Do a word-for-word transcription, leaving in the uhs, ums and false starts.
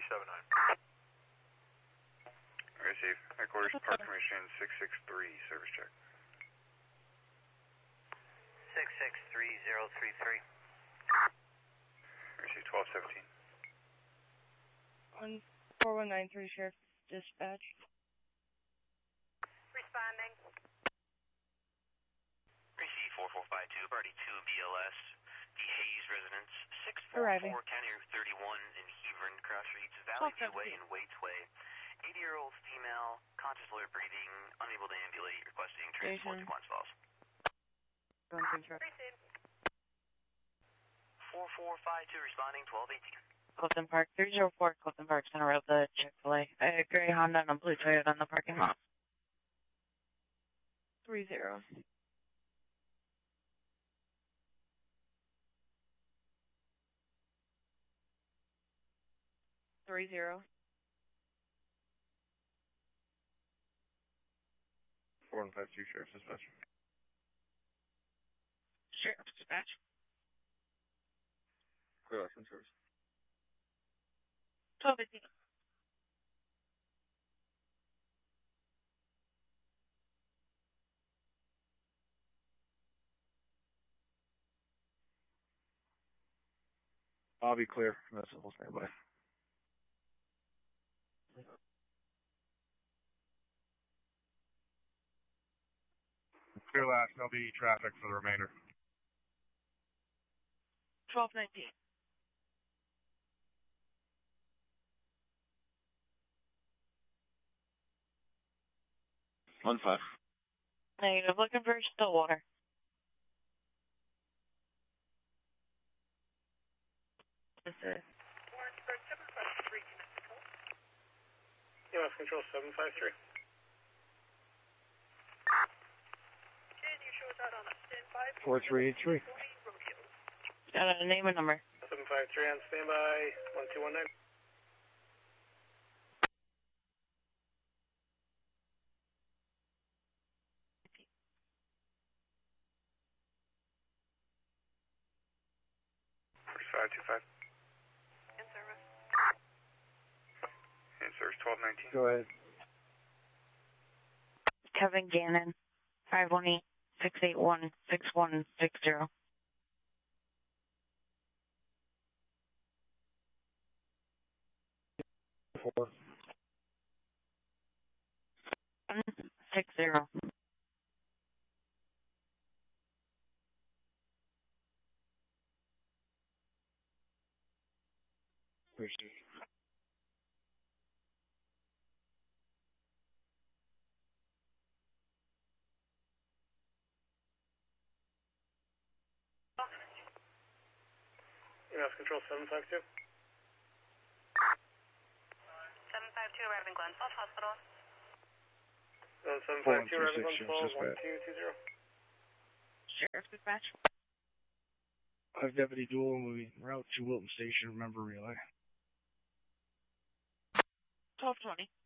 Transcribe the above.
three seven nine. Receive. Headquarters, Park Commission six six three, service check. six six three zero three three. Receive twelve seventeen. one four one nine three, Sheriff Dispatch. Responding. Receive four four five two, party two B L S, the Hayes residence, six four Arriving. four County Route thirty-one in Hebron, cross streets, Valley View Way and Waits Way. eighty-year-old female, conscious low breathing, unable to ambulate, requesting transport to Glens Falls. Receive. four four five two responding, twelve eighteen. Clifton Park, three zero four, Clifton Park, center of the Chick-fil-A. A gray Honda and a blue Toyota in the parking lot. three zero. three zero. four one five two, Sheriff Dispatch. Sheriff Dispatch. Clear license service. twelve eighteen. I'll be clear. That's the whole standby. Clear last. There'll be traffic for the remainder. twelve nineteen. One five. Negative. Looking for Stillwater. This is Warrensburg, seven five three, connected call. U S Control seven five three. Can you show us out on a standby? four three eight three. Rodeo. got a name and number. seven five three on standby. one two one nine. five two five. In service. In service twelve nineteen. Go ahead. Kevin Gannon, five one eight, six eight one, six one six zero. Four. Six zero. Appreciate it. U S Control seven five two. seven five two, arriving Glens Falls Hospital. seven Four five one two, three arriving six, Glens Falls, Sheriff's one two two zero. Sheriff Dispatch. Five Deputy Dual moving route to Wilton Station. Remember relay. twelve twenty.